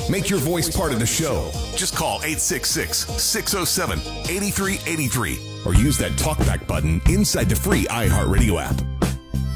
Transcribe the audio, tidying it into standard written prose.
Make your voice part of the show. Just call 866-607-8383 or use that talkback button inside the free iHeartRadio app.